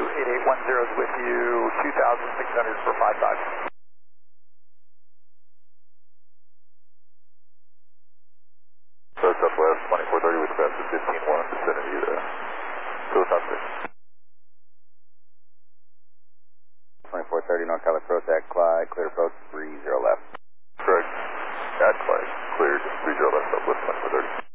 8810 is with you, 2,600 for 55. So Southwest 2430 with fast at 15-1, vicinity to Philadelphia. 2430 North Tyler Pro, at Clyde, clear approach 30 left. Correct. At Clyde, cleared 30 left, Southwest 2430.